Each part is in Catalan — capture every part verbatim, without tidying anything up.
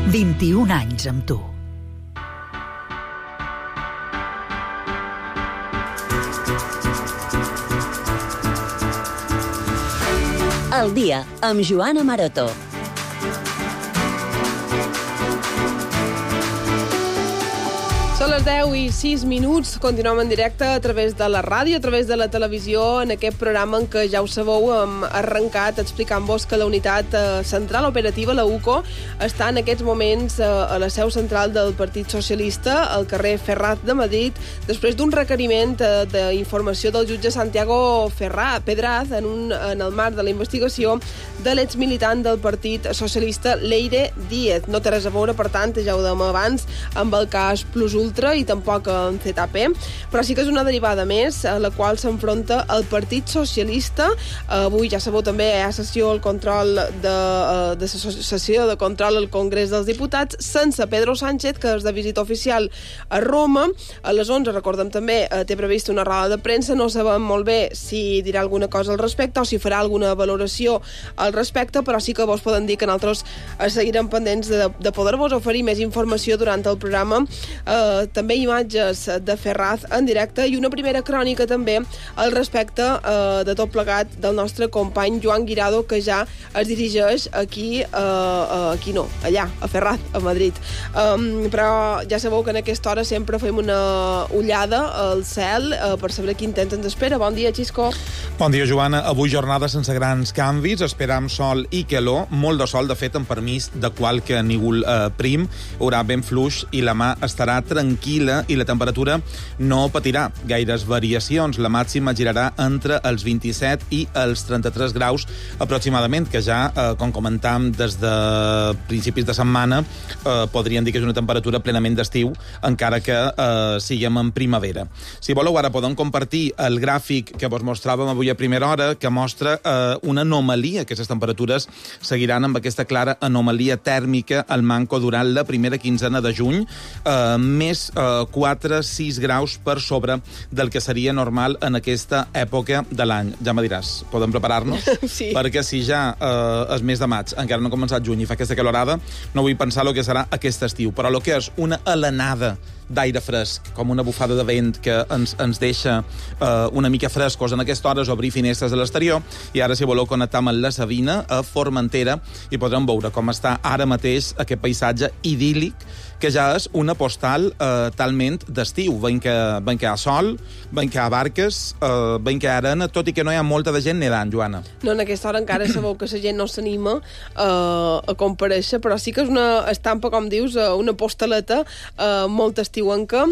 vint-i-un anys amb tu. El dia amb Joana Maroto. Són les deu i sis minuts, continuem en directe a través de la ràdio, a través de la televisió, en aquest programa en què ja ho sabeu, hem arrencat explicant-vos que la unitat central operativa, la U C O, està en aquests moments a la seu central del Partit Socialista, al carrer Ferraz de Madrid, després d'un requeriment d'informació del jutge Santiago Ferraz, Pedraz en, un, en el marc de la investigació de l'exmilitant del Partit Socialista, Leire Díez. No té res a veure, per tant, ja ho dèiem abans, amb el cas Plus Ultra i tampoc en Z T P, però sí que és una derivada més a la qual s'enfronta el Partit Socialista. Avui, ja sabeu, també hi ha sessió al control de, de sessió de control al Congrés dels Diputats sense Pedro Sánchez, que és de visita oficial a Roma. A les onze, recordem també, té prevista una roda de premsa. No sabem molt bé si dirà alguna cosa al respecte o si farà alguna valoració al respecte, però sí que vos poden dir que nosaltres seguirem pendents de, de poder-vos oferir més informació durant el programa. Eh, també imatges de Ferraz en directe i una primera crònica també al respecte eh, de tot plegat del nostre company Joan Guirado, que ja es dirigeix aquí, eh, aquí no, allà, a Ferraz, a Madrid. Um, però ja sabeu que en aquesta hora sempre fem una ullada al cel eh, per saber quin temps ens espera. Bon dia, Xisco. Bon dia, Joana. Avui jornada sense grans canvis, esperam sol i calor, molt de sol, de fet, amb permís de qualque nígol eh, prim, haurà vent fluix i la mà estarà tranquil·la i la temperatura no patirà gaires variacions. La màxima girarà entre els vint-i-set i els trenta-tres graus aproximadament, que ja, eh, com comentàvem des de principis de setmana, eh, podríem dir que és una temperatura plenament d'estiu, encara que eh, siguem en primavera. Si voleu, ara podem compartir el gràfic que vos mostràvem avui a primera hora, que mostra eh, una anomalia. Aquestes temperatures seguiran amb aquesta clara anomalia tèrmica al manco durant la primera quinzena de juny, eh, més eh, quatre a sis graus per sobre del que seria normal en aquesta època de l'any. Ja me diràs, podem preparar-nos? Sí. Perquè si ja eh, és mes de maig, encara no ha començat juny i fa aquesta calorada, no vull pensar el que serà aquest estiu, però el que és una alenada d'aire fresc, com una bufada de vent que ens, ens deixa eh, una mica frescos en aquesta hora, és obrir finestres a l'exterior, i ara, si voleu, connectar amb la Sabina, a Formentera, i podrem veure com està ara mateix aquest paisatge idíl·lic, que ja és una postal eh, talment d'estiu. Veiem que, veiem que hi ha sol, veiem que hi ha barques, eh, veiem que hi ha arena, tot i que no hi ha molta de gent nedant, Joana. No, en aquesta hora encara sabeu que la gent no s'anima eh, a comparèixer, però sí que és una estampa, com dius, una postaleta eh, molt estiuenca,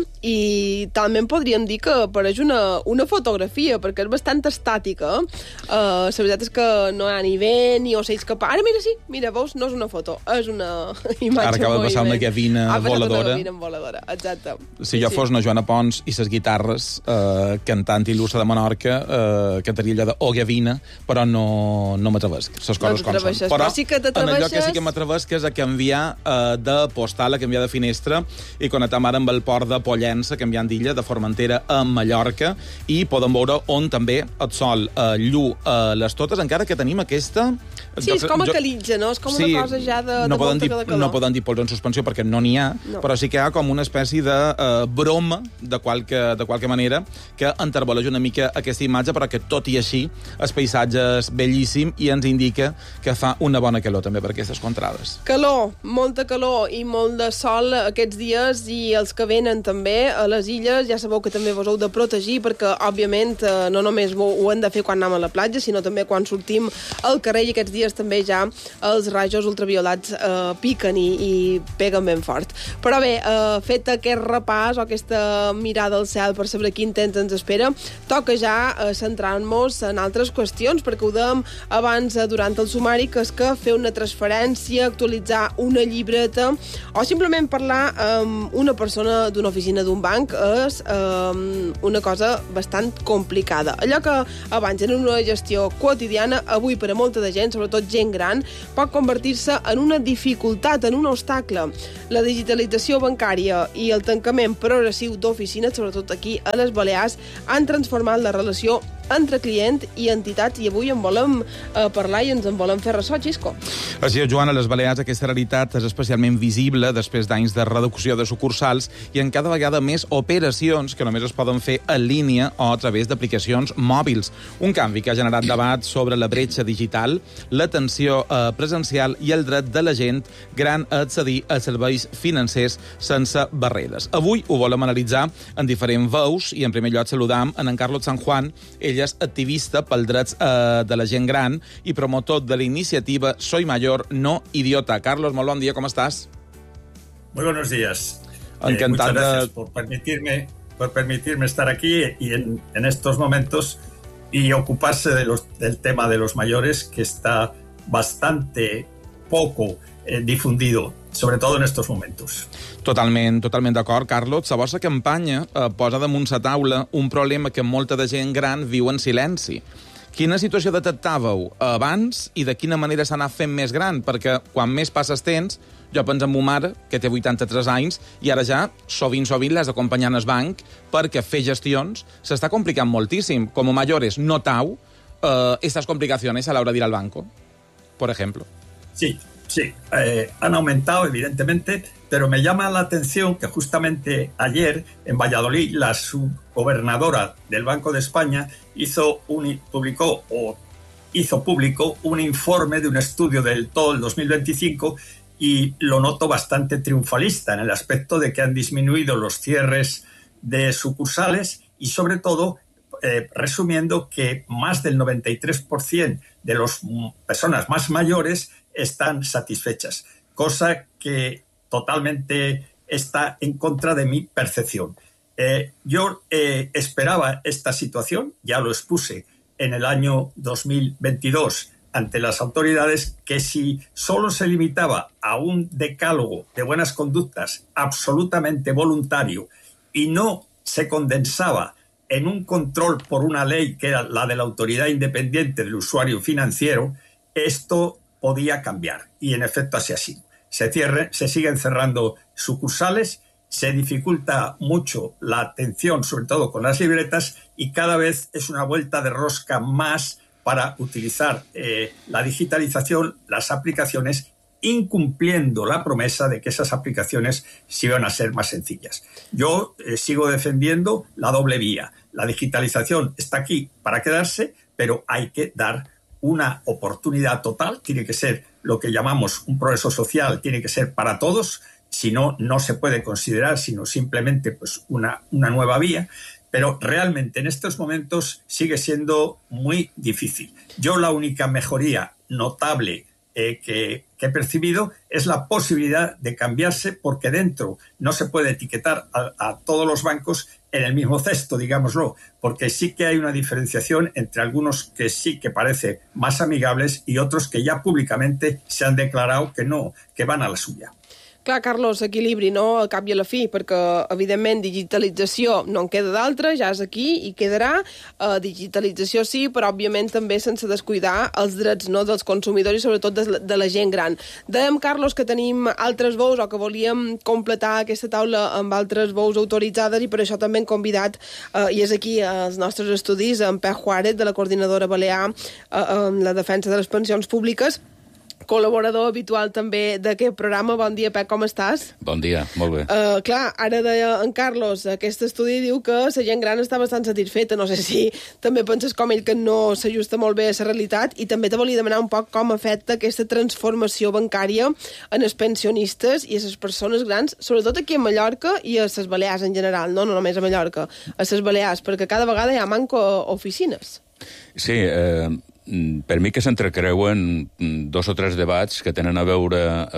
i talment podríem dir que apareix una, una fotografia, perquè és bastant estàtica. Eh, la veritat és que no hi ha ni vent, ni ocells que... Ara, mira, sí, mira, veus, no és una foto, és una imatge. Ara acaba de passar una gavina ah, voladora. Una voladora, exacte. Si jo sí, fos sí. una Joana Pons i ses guitarres eh, cantant il·lustre de Menorca, eh, cantaria allò de O Gavina, però no, no m'atrevesc. Les coses no com són. Però, però sí que en allò que sí que m'atrevesc és a canviar eh, de postal, a canviar de finestra, i connectar ara amb el port de Pollença, canviant d'illa, de Formentera a Mallorca, i podem veure on també el sol eh, llu a les totes, encara que tenim aquesta... Sí, és com a calitja, no? És com sí, una cosa ja de, no de molta dir, de calor. No poden dir pols en suspensió perquè no n'hi ha, no. Però sí que hi ha com una espècie de uh, broma, de qualque, de qualque manera, que enterboleix una mica aquesta imatge, però que tot i així el paisatge és bellíssim i ens indica que fa una bona calor també per aquestes contrades. Calor, molta calor i molt de sol aquests dies, i els que venen també a les illes, ja sabeu que també vos heu de protegir, perquè òbviament no només ho, ho hem de fer quan anem a la platja, sinó també quan sortim al carrer, i aquests dies també ja els rajos ultraviolats eh, piquen i, i peguen ben fort. Però bé, eh, fet aquest repàs o aquesta mirada al cel per saber quin temps ens espera, toca ja eh, centrar-nos en altres qüestions, perquè ho dèiem abans eh, durant el sumari, que és que fer una transferència, actualitzar una llibreta o simplement parlar amb una persona d'una oficina d'un banc és eh, una cosa bastant complicada. Allò que abans era una gestió quotidiana, avui per a molta de gent, sobretot gent gran, pot convertir-se en una dificultat, en un obstacle. La digitalització bancària i el tancament progressiu d'oficines, sobretot aquí a les Balears, han transformat la relació entre client i entitats, i avui en volem eh, parlar i ens en volem fer ressò, Xisco. Així és, Joan, a les Balears aquesta realitat és especialment visible després d'anys de reducció de sucursals i en cada vegada més operacions que només es poden fer en línia o a través d'aplicacions mòbils. Un canvi que ha generat debat sobre la bretxa digital, l'atenció eh, presencial i el dret de la gent gran a accedir a serveis financers sense barreres. Avui ho volem analitzar en diferents veus i en primer lloc saludam en en Carlos San Juan. Ell és activista pel drets eh, de la gent gran i promotor de la iniciativa Soy Mayor, no idiota. Carlos, molt bon dia, com estàs? Muy buenos días. Encantado. Eh, muchas gracias por permitirme, por permitirme estar aquí y en, en estos momentos y ocuparse de los, del tema de los mayores, que está bastante poco eh, difundido, sobre todo en estos momentos. Totalment, totalment d'acord, Carlos. La vostra campanya eh, posa damunt la taula un problema que molta de gent gran viu en silenci. Quina situació detectàveu abans i de quina manera s'ha anat fent més gran? Perquè quan més passes temps, jo penso en ma mare, que té vuitanta-tres anys, i ara ja sovint, sovint l'has acompanyant al banc perquè fer gestions s'està complicant moltíssim. Com a mayores notau eh, estas complicaciones a la hora de ir al banco, por ejemplo. Sí, sí, eh, han aumentado evidentemente, pero me llama la atención que justamente ayer en Valladolid la subgobernadora del Banco de España hizo un, publicó o hizo público un informe de un estudio del todo el dos mil veinticinco y lo noto bastante triunfalista en el aspecto de que han disminuido los cierres de sucursales y sobre todo eh, resumiendo que más del noventa y tres por ciento de las personas más mayores están satisfechas, cosa que totalmente está en contra de mi percepción. Eh, yo eh, esperaba esta situación, ya lo expuse en el año dos mil veintidós ante las autoridades, que si solo se limitaba a un decálogo de buenas conductas absolutamente voluntario y no se condensaba en un control por una ley que era la de la autoridad independiente del usuario financiero, esto podía cambiar. Y en efecto así ha sido. Se, cierre, se siguen cerrando sucursales, se dificulta mucho la atención, sobre todo con las libretas, y cada vez es una vuelta de rosca más para utilizar eh, la digitalización, las aplicaciones, incumpliendo la promesa de que esas aplicaciones sí van a ser más sencillas. Yo eh, sigo defendiendo la doble vía. La digitalización está aquí para quedarse, pero hay que dar una oportunidad total. Tiene que ser lo que llamamos un progreso social, tiene que ser para todos, si no, no se puede considerar sino simplemente pues, una, una nueva vía. Pero realmente en estos momentos sigue siendo muy difícil. Yo la única mejoría notable eh, que, que he percibido es la posibilidad de cambiarse, porque dentro no se puede etiquetar a, a todos los bancos en el mismo cesto, digámoslo, porque sí que hay una diferenciación entre algunos que sí que parece más amigables y otros que ya públicamente se han declarado que no, que van a la suya. Clar, Carlos, equilibri, no?, al cap i a la fi, perquè, evidentment, digitalització no en queda d'altra, ja és aquí i quedarà. Uh, digitalització sí, però, òbviament, també sense descuidar els drets, no?, dels consumidors i, sobretot, de, de la gent gran. Dèiem, Carlos, que tenim altres veus o que volíem completar aquesta taula amb altres veus autoritzades i per això també hem convidat, uh, i és aquí als nostres estudis, en Pep Juárez, de la Coordinadora Balear uh, en la defensa de les pensions públiques, col·laborador habitual també d'aquest programa. Bon dia, Pep, com estàs? Bon dia, molt bé. Uh, clar, ara deia en Carlos, aquest estudi diu que la gent gran està bastant satisfeta. No sé si també penses com ell que no s'ajusta molt bé a la realitat, i també te volia demanar un poc com afecta aquesta transformació bancària en els pensionistes i a les persones grans, sobretot aquí a Mallorca i a les Balears en general, no, no només a Mallorca, a les Balears, perquè cada vegada hi ha manco oficines. Sí, eh, per mi que s'entrecreuen dos o tres debats que tenen a veure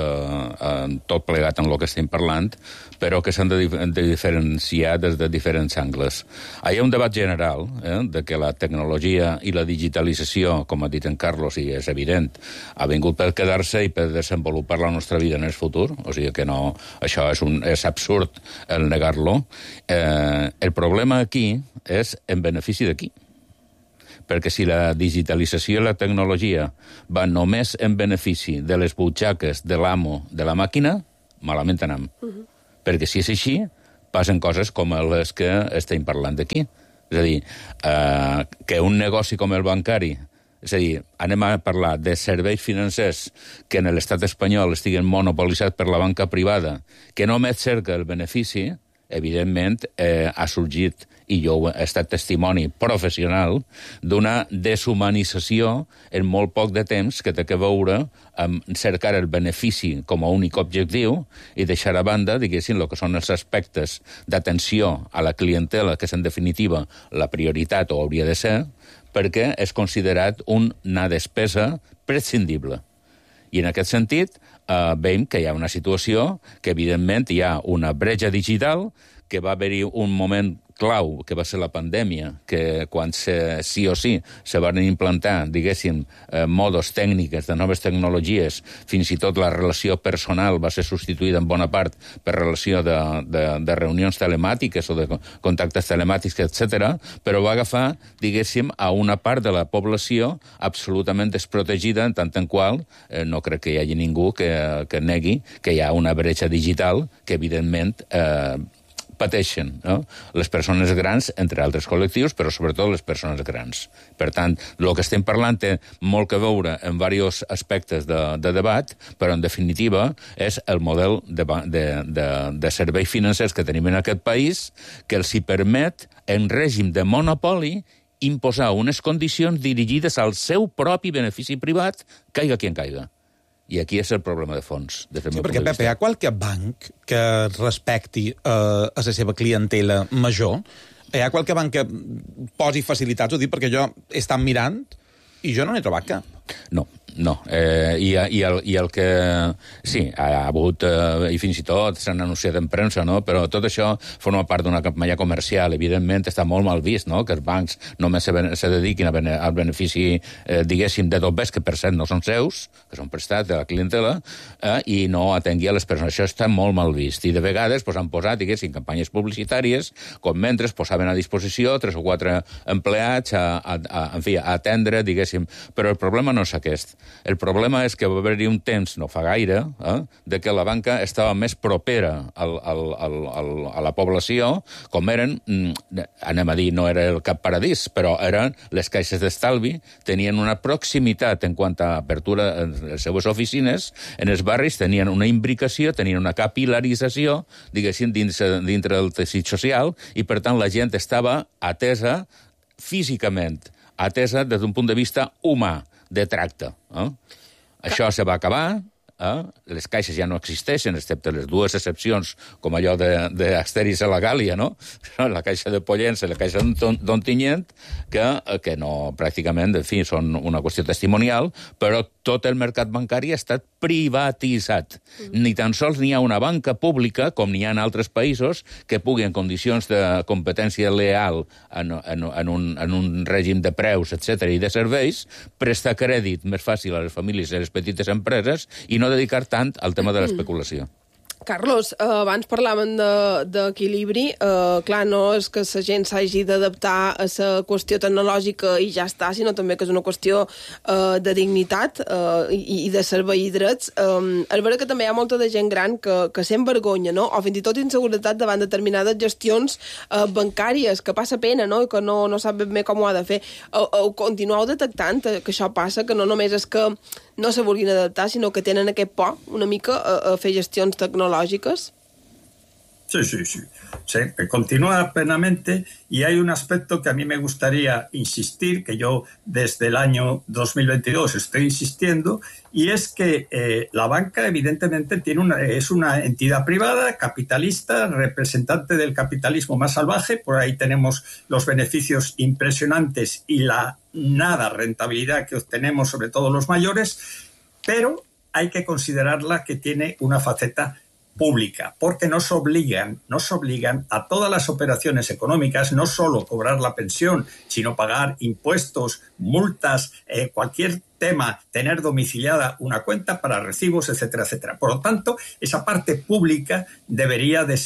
eh, tot plegat en el que estem parlant, però que s'han de, de diferenciar des de diferents angles. Hi ha un debat general eh, de que la tecnologia i la digitalització, com ha dit en Carlos, i és evident, ha vingut per quedar-se i per desenvolupar la nostra vida en el futur, o sigui que no, això és, un, és absurd el negar-lo. Eh, el problema aquí és en benefici de qui? Perquè si la digitalització i la tecnologia van només en benefici de les butxaques de l'amo de la màquina, malament anem. Uh-huh. Perquè si és així, passen coses com les que estem parlant d'aquí. És a dir, eh, que un negoci com el bancari, és a dir, anem a parlar de serveis financers que en l'estat espanyol estiguen monopolitzats per la banca privada, que només cerca el benefici, evidentment eh, ha sorgit, i jo he estat testimoni professional, d'una deshumanització en molt poc de temps que té que veure amb cercar el benefici com a únic objectiu i deixar a banda, diguéssim, el que són els aspectes d'atenció a la clientela, que és en definitiva la prioritat o hauria de ser, perquè és considerat una despesa prescindible. I en aquest sentit, eh, veiem que hi ha una situació que, evidentment, hi ha una bretxa digital, que va haver-hi un moment clau, que va ser la pandèmia, que quan se, sí o sí se van implantar, diguéssim, eh, modos tècniques de noves tecnologies, fins i tot la relació personal va ser substituïda en bona part per relació de, de, de reunions telemàtiques o de contactes telemàtics, etcètera, però va agafar, diguéssim, a una part de la població absolutament desprotegida, en tant en qual eh, no crec que hi hagi ningú que, que negui que hi ha una bretxa digital que, evidentment, eh, pateixen, no? Les persones grans, entre altres col·lectius, però sobretot les persones grans. Per tant, el que estem parlant té molt que veure en diversos aspectes de, de debat, però en definitiva és el model de, de, de, de serveis financers que tenim en aquest país que els hi permet, en règim de monopoli, imposar unes condicions dirigides al seu propi benefici privat, caiga qui en caiga. I aquí és el problema de fons. Des del sí, meu perquè, punt de Pepe, hi ha qualque banc que respecti eh, a la seva clientela major? Hi ha qualque banc que posi facilitats? Ho dic perquè jo he estat mirant i jo no n'he trobat cap. No, no. Eh, i, i, el, I el que... Sí, ha hagut, eh, i fins i tot s'han anunciat en premsa, no? Però tot això forma part d'una campanya comercial. Evidentment, està molt mal vist, no?, que els bancs només se, se dediquin a bene, al benefici, eh, diguéssim, de dobbers, que per cert no són seus, que són prestats de la clientela, eh, i no atengui a les persones. Això està molt mal vist. I de vegades pues, han posat, diguéssim, campanyes publicitàries, com mentre posaven a disposició tres o quatre empleats a, a, a, en fi, a atendre, diguéssim. Però el problema no és aquest. El problema és que va haver-hi un temps, no fa gaire, eh, de que la banca estava més propera al, al, al, al, a la població, com eren, anem a dir, no era el cap paradís, però eren les caixes d'estalvi, tenien una proximitat en quant a apertura en les seues oficines, en els barris tenien una imbricació, tenien una capilarització, diguéssim, dins, dintre del teixit social, i per tant la gent estava atesa físicament, atesa des d'un punt de vista humà, de tracte. Eh? Això se va acabar, eh? Les caixes ja no existeixen, excepte les dues excepcions, com allò d'Asteris a la Gàlia, no? La caixa de Pollença i la caixa d'Ontinyent, que, que no, pràcticament, en fi, són una qüestió testimonial, però tot el mercat bancari ha estat privatitzat. Mm. Ni tan sols n'hi ha una banca pública, com n'hi ha en altres països, que pugui, en condicions de competència leal, en, en, en, un, en un règim de preus, etcètera i de serveis, prestar crèdit més fàcil a les famílies i a les petites empreses i no dedicar tant al tema de l'especulació. Carlos, eh, abans parlàvem d'equilibri. Eh, clar, no és que la gent s'hagi d'adaptar a la qüestió tecnològica i ja està, sinó també que és una qüestió eh, de dignitat eh, i, i de servei i drets. Eh, és vera que també hi ha molta de gent gran que, que sent vergonya, no?, o fins i tot inseguretat davant determinades gestions eh, bancàries, que passa pena, no?, i que no, no sap ben bé com ho ha de fer. Eh, eh, continueu detectant que això passa, que no només és que no se vulguin adaptar, sinó que tenen aquest por una mica a, a fer gestions tecnològiques? Sí, sí, sí. Sí, continúa plenamente y hay un aspecto que a mí me gustaría insistir, que yo desde el año dos mil veintidós estoy insistiendo, y es que eh, la banca evidentemente tiene una, es una entidad privada, capitalista, representante del capitalismo más salvaje. Por ahí tenemos los beneficios impresionantes y la nada rentabilidad que obtenemos, sobre todo los mayores, pero hay que considerarla que tiene una faceta pública, porque nos obligan, nos obligan a todas las operaciones económicas, no solo cobrar la pensión, sino pagar impuestos, multas, eh, cualquier tema, tener domiciliada una cuenta para recibos, etcétera, etcétera. Por lo tanto, esa parte pública debería de ser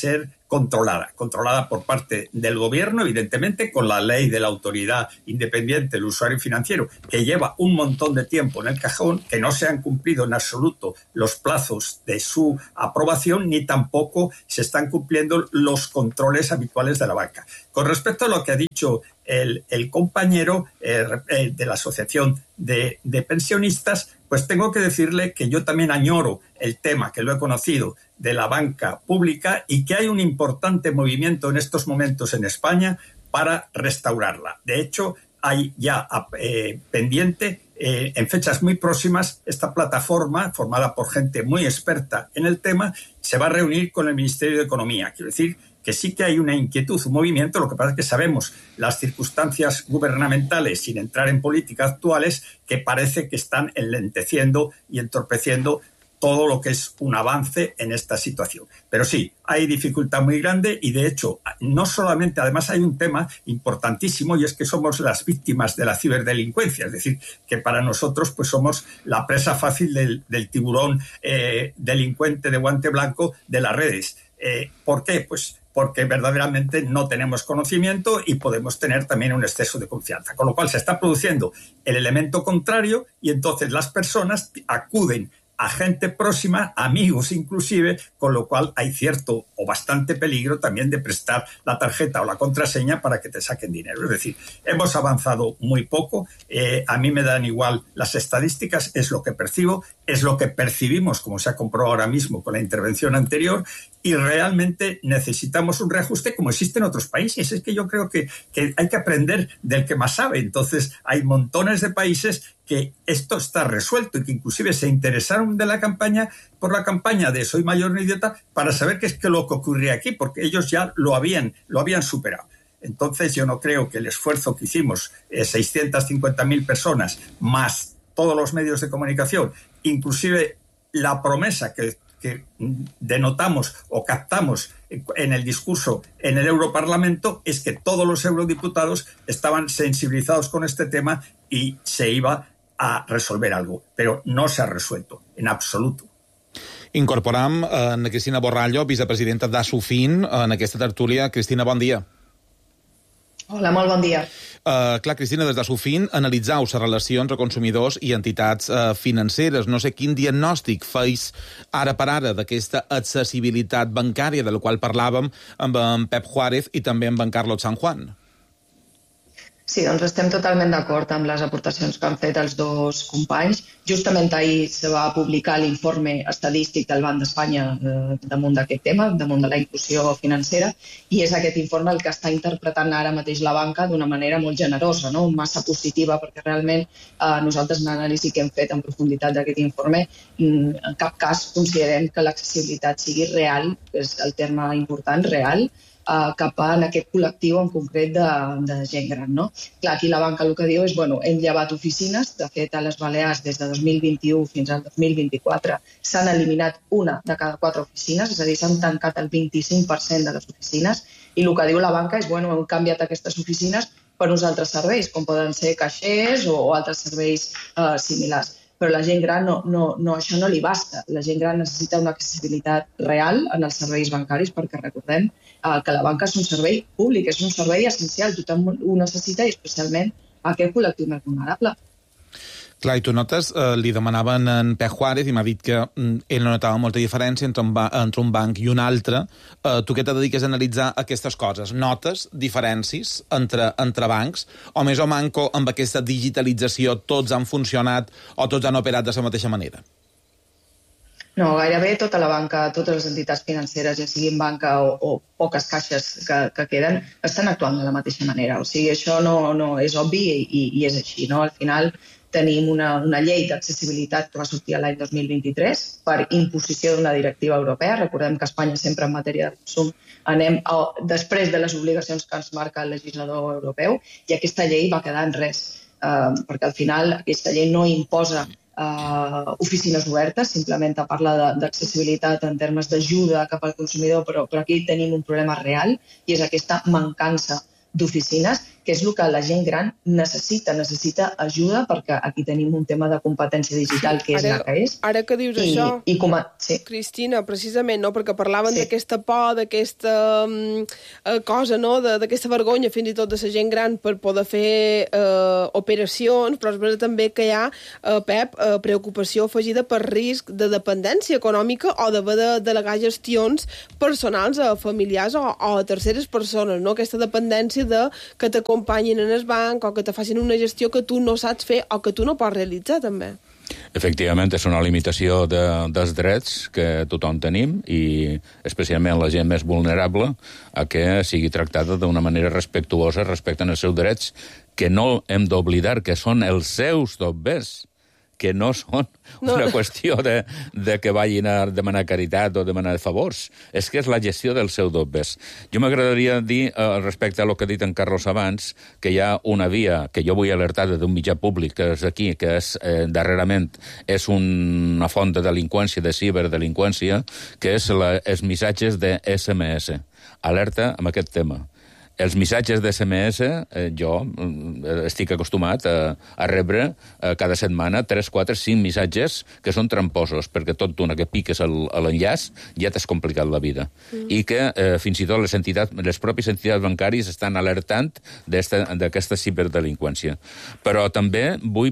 controlada, controlada por parte del gobierno, evidentemente, con la ley de la autoridad independiente del usuario financiero, que lleva un montón de tiempo en el cajón, que no se han cumplido en absoluto los plazos de su aprobación, ni tampoco se están cumpliendo los controles habituales de la banca. Con respecto a lo que ha dicho el, el compañero eh, de la Asociación de, de Pensionistas, pues tengo que decirle que yo también añoro el tema, que lo he conocido, de la banca pública y que hay un importante movimiento en estos momentos en España para restaurarla. De hecho, hay ya eh, pendiente eh, en fechas muy próximas esta plataforma formada por gente muy experta en el tema se va a reunir con el Ministerio de Economía. Quiero decir que sí que hay una inquietud, un movimiento, lo que pasa es que sabemos las circunstancias gubernamentales, sin entrar en política actuales, que parece que están enlenteciendo y entorpeciendo todo lo que es un avance en esta situación. Pero sí, hay dificultad muy grande y, de hecho, no solamente, además hay un tema importantísimo y es que somos las víctimas de la ciberdelincuencia, es decir, que para nosotros pues somos la presa fácil del, del tiburón eh, delincuente de guante blanco de las redes. Eh, ¿Por qué? Pues porque verdaderamente no tenemos conocimiento y podemos tener también un exceso de confianza. Con lo cual se está produciendo el elemento contrario y entonces las personas acuden a gente próxima, amigos inclusive, con lo cual hay cierto o bastante peligro también de prestar la tarjeta o la contraseña para que te saquen dinero. Es decir, hemos avanzado muy poco, eh, a mí me dan igual las estadísticas, es lo que percibo, es lo que percibimos, como se ha comprobado ahora mismo con la intervención anterior, y realmente necesitamos un reajuste como existe en otros países. Es que yo creo que, que hay que aprender del que más sabe. Entonces, hay montones de países que esto está resuelto y que inclusive se interesaron de la campaña por la campaña de Soy Mayor No Idiota para saber qué es que lo que ocurría aquí, porque ellos ya lo habían, lo habían superado. Entonces, yo no creo que el esfuerzo que hicimos, eh, seiscientas cincuenta mil personas, más todos los medios de comunicación, inclusive la promesa que que denotamos o captamos en el discurso en el Europarlamento, es que todos los eurodiputados estaban sensibilizados con este tema y se iba a resolver algo, però no s'ha resuelto, en absoluto. Incorporam en Cristina Borrallo, vicepresidenta d'Asufin, en aquesta tertúlia. Cristina, bon dia. Hola, molt bon dia. Uh, clar, Cristina, des d'Asufin analitzau les relacions entre consumidors i entitats uh, financeres. No sé quin diagnòstic feis ara per ara d'aquesta accessibilitat bancària de la qual parlàvem amb en Pep Juárez i també amb en Carlos San Juan. Sí, doncs estem totalment d'acord amb les aportacions que han fet els dos companys. Justament ahir se va publicar l'informe estadístic del Banc d'Espanya eh, damunt d'aquest tema, damunt de la inclusió financera, i és aquest informe el que està interpretant ara mateix la banca d'una manera molt generosa, no? Massa positiva, perquè realment eh, nosaltres en l'anàlisi que hem fet en profunditat d'aquest informe en cap cas considerem que l'accessibilitat sigui real, és el terme important, real, Uh, cap a en aquest col·lectiu en concret de, de gent gran. No? Clar, aquí la banca el que diu és, bueno, hem llevat oficines, de fet a les Balears des de dos mil vint-i-u fins al dos mil vint-i-quatre s'han eliminat una de cada quatre oficines, és a dir, s'han tancat el vint-i-cinc per cent de les oficines, i el que diu la banca és, bueno, hem canviat aquestes oficines per uns altres serveis, com poden ser caixers o, o altres serveis uh, similars. Però la gent gran, no, no, no, això no li basta. La gent gran necessita una accessibilitat real en els serveis bancaris, perquè recordem eh, que la banca és un servei públic, és un servei essencial, tothom ho necessita, i especialment aquest col·lectiu més vulnerable. Clar, i tu notes, eh, li demanaven en Pep Juárez i m'ha dit que mm, ell no notava molta diferència entre un, ba entre un banc i un altre. Eh, tu què te dediques a analitzar aquestes coses? Notes diferències entre, entre bancs? O més o manco amb aquesta digitalització tots han funcionat o tots han operat de la mateixa manera? No, gairebé tota la banca, totes les entitats financeres, ja siguin banca o, o poques caixes que, que queden, estan actuant de la mateixa manera. O sigui, això no, no és obvi i, i és així, no? Al final tenim una, una llei d'accessibilitat que va sortir l'any dos mil vint-i-tres per imposició d'una directiva europea. Recordem que Espanya sempre en matèria de consum anem a, després de les obligacions que ens marca el legislador europeu, i aquesta llei va quedar en res, eh, perquè al final aquesta llei no imposa Uh, oficines obertes, simplement parla d'accessibilitat en termes d'ajuda cap al consumidor, però, però aquí tenim un problema real i és aquesta mancança d'oficines que és el que la gent gran necessita, necessita ajuda, perquè aquí tenim un tema de competència digital que és ara, la que és. Ara que dius I, això, i com a, sí. Cristina, precisament, no? Perquè parlaven Sí. d'aquesta por, d'aquesta um, cosa, no? d'aquesta vergonya, fins i tot de la gent gran per poder fer uh, operacions, però és veritat també que hi ha, uh, Pep, uh, preocupació afegida per risc de dependència econòmica o d'haver de delegar gestions personals a familiars o, o a terceres persones, no? Aquesta dependència de que t'acompanyin en el banc o que te facin una gestió que tu no saps fer o que tu no pots realitzar, també. Efectivament, és una limitació de, dels drets que tothom tenim i especialment la gent més vulnerable a que sigui tractada d'una manera respectuosa respecte als seus drets, que no hem d'oblidar que són els seus dobbers, que no són No. una qüestió de, de que vagin a demanar caritat o demanar favors. És que és la gestió dels seus dobbers. Jo m'agradaria dir, eh, respecte a lo que ha dit en Carlos abans, que hi ha una via que jo vull alertar d'un mitjà públic, que és aquí, que és, eh, darrerament és una font de delinqüència, de ciberdelinqüència, que és la, els missatges de esse eme esse. Alerta amb aquest tema. Els missatges d'esse eme esse, eh, jo eh, estic acostumat a, a rebre eh, cada setmana tres, quatre, cinc missatges que són tramposos, perquè tot d'una que piques l'enllaç ja t'has complicat la vida. Mm. I que eh, fins i tot les entitats, les pròpies entitats bancàries estan alertant d'aquesta ciberdelinqüència. Però també vull,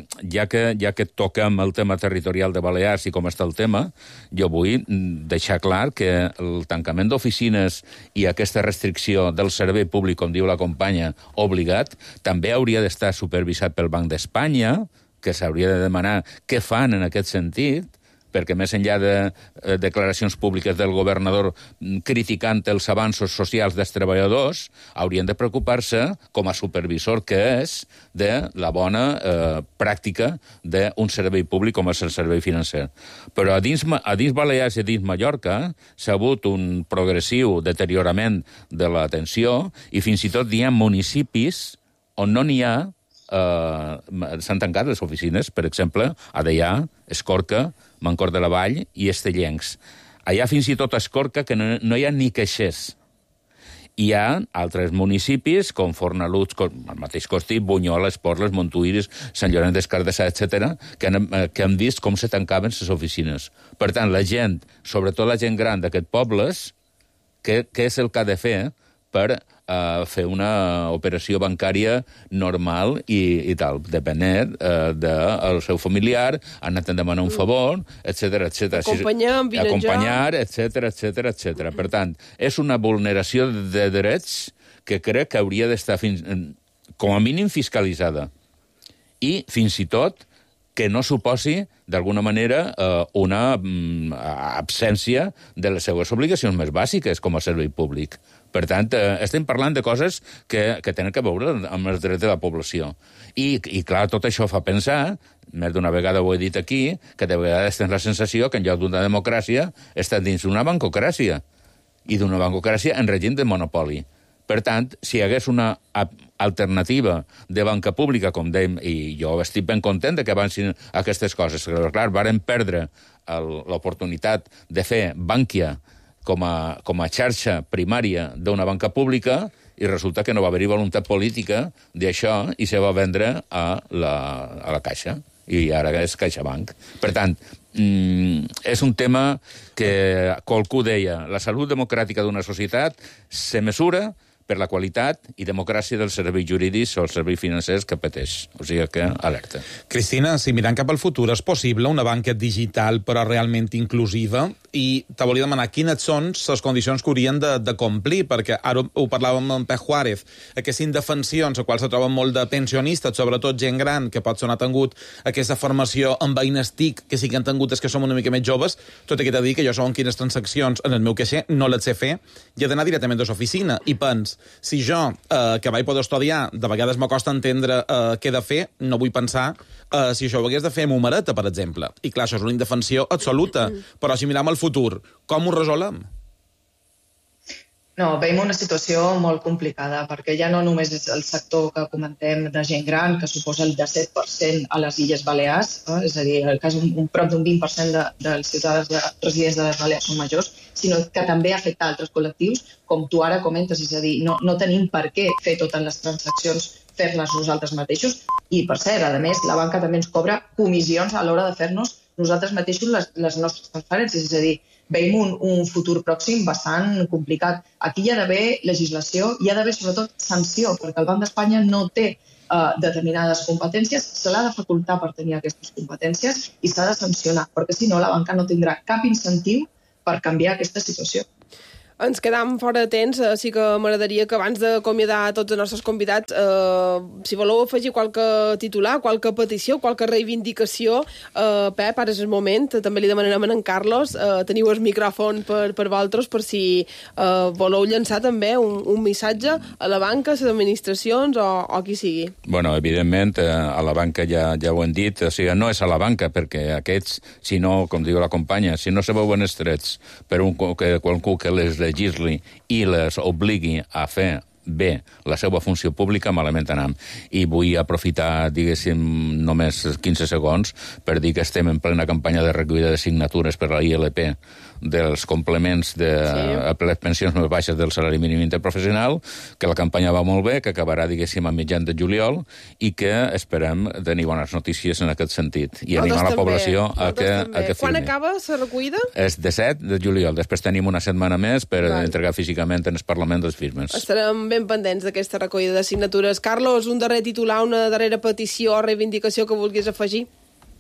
ja que, ja que toquem el tema territorial de Balears i com està el tema, jo vull deixar clar que el tancament d'oficines i aquesta restricció del servei servei públic, com diu la companya, obligat, també hauria d'estar supervisat pel Banc d'Espanya, que s'hauria de demanar què fan en aquest sentit, perquè més enllà de eh, declaracions públiques del governador criticant els avanços socials dels treballadors, haurien de preocupar-se, com a supervisor que és, de la bona eh, pràctica d'un servei públic com és el servei financer. Però a dins, a dins Balears i a dins Mallorca s'ha hagut un progressiu deteriorament de l'atenció i fins i tot hi ha municipis on no n'hi ha. Uh, s'han tancat les oficines, per exemple, a Deià, Escorca, Mancor de la Vall i Estellencs. Allà fins i tot a Escorca que no, no hi ha ni caixers. Hi ha altres municipis, com Fornalutx, com el mateix Costí, Bunyola, Esporles, Montuïris, Sant Llorenç des Cardassar, etcètera, que, han, que han vist com se tancaven les oficines. Per tant, la gent, sobretot la gent gran d'aquests pobles, què, què és el que ha de fer per uh, fer una operació bancària normal i, i tal, depenent uh, del seu familiar, ha anat a demanar un favor, etcètera, etcètera. Acompanyar, enviar Acompanyar, etcètera, etcètera, etcètera. Per tant, és una vulneració de drets que crec que hauria d'estar fins, com a mínim fiscalitzada. I, fins i tot, que no suposi, d'alguna manera, eh, una mm, absència de les seues obligacions més bàsiques com a servei públic. Per tant, eh, estem parlant de coses que, que tenen que veure amb els drets de la població. I, i clar, tot això fa pensar, més d'una vegada ho he dit aquí, que de vegades tens la sensació que en lloc d'una democràcia està dins d'una bancocràcia, i d'una bancocràcia en règim de monopoli. Per tant, si hi hagués una alternativa de banca pública, com dèiem, i jo estic ben content de que avancin aquestes coses, però clar, varen perdre l'oportunitat de fer Bankia com a, com a xarxa primària d'una banca pública i resulta que no va haver-hi voluntat política d'això i se va vendre a la, a la Caixa. I ara és CaixaBank. Per tant, mm, és un tema que qualcú deia, la salut democràtica d'una societat se mesura per la qualitat i democràcia dels serveis jurídics o els serveis financers que pateix. O sigui que alerta. Cristina, si mirant cap al futur, és possible una banca digital però realment inclusiva? I te volia demanar quines són les condicions que haurien de, de complir, perquè ara ho parlàvem amb Pep Juárez, aquestes indefensions a quals se troben molt de pensionistes, sobretot gent gran, que pot ser no ha tingut aquesta formació amb veïnes T I C, que sí que han tingut és que som una mica més joves, tot i que t'he dit que jo són quines transaccions en el meu caixer no les sé fer, i he d'anar directament a l'oficina, i pens, si jo, eh, que vaig poder estudiar, de vegades m'acosta entendre eh, què he de fer, no vull pensar eh, si això ho hagués de fer amb humareta, per exemple. I clar, això és una indefensió absoluta, però si mirem el futur, com ho resolem? No, veiem una situació molt complicada, perquè ja no només és el sector que comentem de gent gran, que suposa el disset per cent a les Illes Balears, eh? és a dir, el cas un, un prop d'un vint per cent de, dels ciutadans de, residents de les Balears són majors, sinó que també afecta altres col·lectius, com tu ara comentes, és a dir, no, no tenim per què fer totes les transaccions, fer-les nosaltres mateixos, i per cert, a més, la banca també ens cobra comissions a l'hora de fer-nos nosaltres mateixos les, les nostres transferències, és a dir, veiem un, un futur pròxim bastant complicat. Aquí hi ha d'haver legislació, hi ha d'haver sobretot sanció, perquè el Banc d'Espanya no té uh, determinades competències, se l'ha de facultar per tenir aquestes competències i s'ha de sancionar, perquè si no la banca no tindrà cap incentiu per canviar aquesta situació. Ens quedam fora de temps, sí que m'agradaria que abans d'acomiadar tots els nostres convidats, eh, si voleu afegir qualque titular, qualque petició, qualque reivindicació, eh, Pep, ara és el moment, també li demanarem a en Carlos, eh, teniu el micròfon per, per vosaltres, per si eh, voleu llançar també un, un missatge a la banca, a les administracions o, o qui sigui. Bueno, evidentment, a la banca ja, ja ho hem dit, o sigui, no és a la banca, perquè aquests, si no, com diu la companya, si no se veuen estrets per un, que, qualcú que les legisli i les obligui a fer bé la seva funció pública, malament anem. I vull aprofitar, diguéssim, només quinze segons per dir que estem en plena campanya de recollida de signatures per a la I L P dels complements de sí. les pensions més baixes del salari mínim interprofessional, que la campanya va molt bé, que acabarà, diguéssim, a mitjan de juliol i que esperem tenir bones notícies en aquest sentit. I animar la població a que, a que firmi. Quan acaba la recollida? És disset de juliol. Després tenim una setmana més per Val. entregar físicament en el Parlament les firmes. Estarem ben pendents d'aquesta recollida de signatures. Carlos, un darrer titular, una darrera petició o reivindicació que vulguis afegir?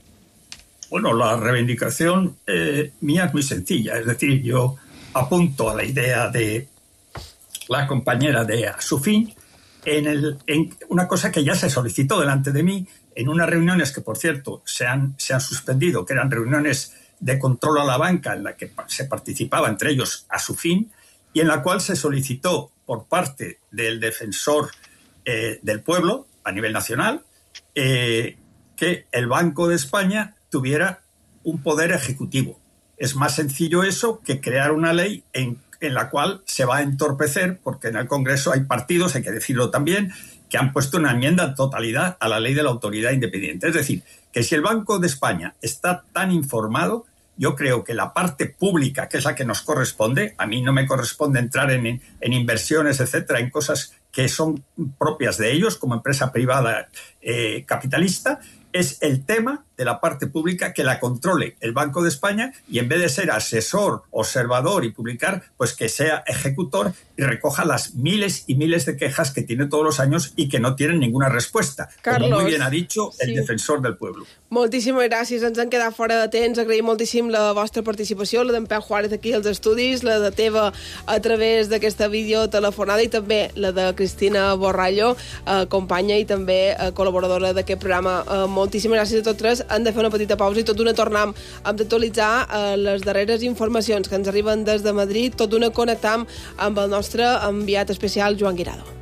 Bueno, la reivindicación eh, mía es muy sencilla. Es decir, yo apunto a la idea de la compañera de Asufin en, el, en una cosa que ya se solicitó delante de mí en unas reuniones que, por cierto, se han, se han suspendido, que eran reuniones de control a la banca en la que se participaba, entre ellos Asufin, y en la cual se solicitó por parte del defensor eh, del pueblo a nivel nacional eh, que el Banco de España tuviera un poder ejecutivo. Es más sencillo eso que crear una ley en, en la cual se va a entorpecer, porque en el Congreso hay partidos, hay que decirlo también, que han puesto una enmienda en totalidad a la ley de la autoridad independiente. Es decir, que si el Banco de España está tan informado, yo creo que la parte pública, que es la que nos corresponde, a mí no me corresponde entrar en, en inversiones, etcétera, en cosas que son propias de ellos como empresa privada eh, capitalista, es el tema de la parte pública que la controle el Banco de España y en vez de ser asesor, observador y publicar, pues que sea ejecutor y recoja las miles y miles de quejas que tiene todos los años y que no tienen ninguna respuesta. Carlos, como muy bien ha dicho el sí. defensor del pueblo. Moltíssimes gràcies, ens hem quedat fora de temps, agraïm moltíssim la vostra participació, la d'en Pep Juárez aquí als estudis, la de teva a través d'aquesta videotelefonada i també la de Cristina Borrallo, eh, companya i també eh, col·laboradora d'aquest programa. Eh, moltíssimes gràcies a tots tres. Hem de fer una petita pausa i tot d'una tornem a actualitzar eh, les darreres informacions que ens arriben des de Madrid, tot d'una connectam amb el nostre enviat especial Joan Guirado.